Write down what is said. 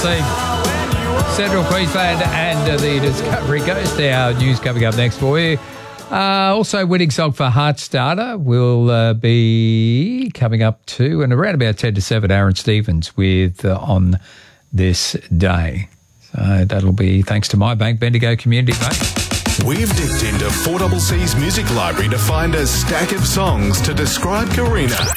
scene. Central Queensland and the Discovery Coast. Our news coming up next for you. Also, winning song for Heartstarter will be coming up too, and around about 10 to 7, Aaron Stevens with On This Day. So that'll be thanks to my bank, Bendigo Community Bank. We've dipped into 4CC's music library to find a stack of songs to describe Karina.